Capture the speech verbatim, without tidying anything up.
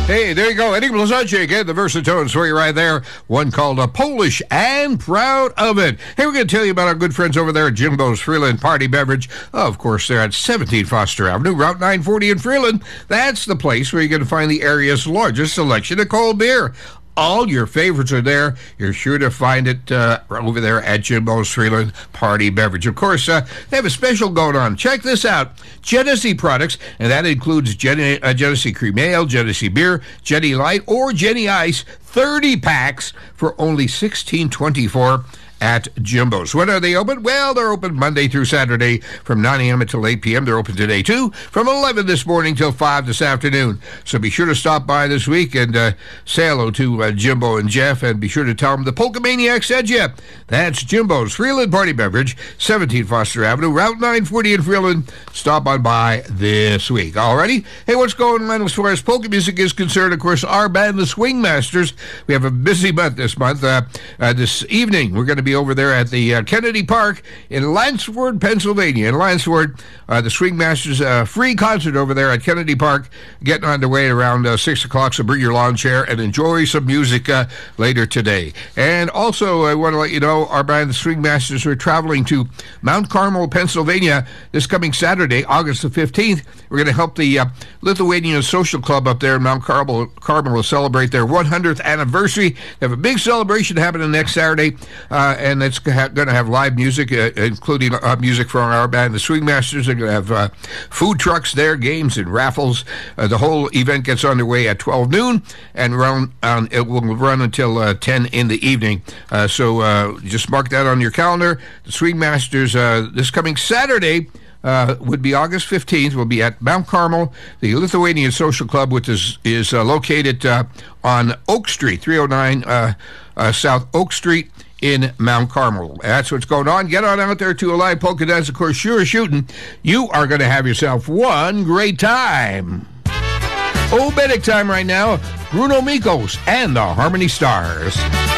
Hey, there you go. Eddie Blazonczyk and the Versatones for you right there. One called a Polish and Proud of It. Hey, we're going to tell you about our good friends over there at Jimbo's Freeland Party Beverage. Of course, they're at seventeen Foster Avenue, Route nine forty in Freeland. That's the place where you're going to find the area's largest selection of cold beer. All your favorites are there. You're sure to find it uh, over there at Jimbo's Freeland Party Beverage. Of course, uh, they have a special going on. Check this out. Genesee products, and that includes Gen- uh, Genesee Cream Ale, Genesee Beer, Genny Light, or Genny Ice, thirty packs for only sixteen twenty-four at Jimbo's. When are they open? Well, they're open Monday through Saturday from nine a.m. until eight p.m. They're open today, too, from eleven this morning till five this afternoon. So be sure to stop by this week and uh, say hello to uh, Jimbo and Jeff, and be sure to tell them the Polka Maniac said you. That's Jimbo's Freeland Party Beverage, seventeen Foster Avenue, Route nine forty in Freeland. Stop on by this week. Alrighty? Hey, what's going on as far as polka music is concerned? Of course, our band, the Swing Masters, we have a busy month this month. Uh, uh, this evening, we're going to be over there at the uh, Kennedy Park in Lansford, Pennsylvania. In Lansford, uh, the Swing Masters uh, free concert over there at Kennedy Park, getting underway at around uh, six o'clock, so bring your lawn chair and enjoy some music uh, later today. And also, I want to let you know, our band, the Swing Masters, are traveling to Mount Carmel, Pennsylvania this coming Saturday, August the fifteenth. We're going to help the uh, Lithuanian Social Club up there in Mount Carmel, Carmel will celebrate their one hundredth anniversary. They have a big celebration happening next Saturday, uh, and it's going to have live music, uh, including uh, music from our band, the Swing Masters. They're going to have uh, food trucks there, games and raffles. Uh, the whole event gets underway at twelve noon, and run, um, it will run until uh, ten in the evening. Uh, so uh, just mark that on your calendar. The Swing Masters, uh, this coming Saturday, Uh, would be August fifteenth, will be at Mount Carmel. The Lithuanian Social Club, which is, is uh, located uh, on Oak Street, three oh nine uh, uh, South Oak Street in Mount Carmel. That's what's going on. Get on out there to a live polka dance. Of course, sure shooting. You are going to have yourself one great time. Obedic time right now. Bruno Mikos and the Harmony Stars.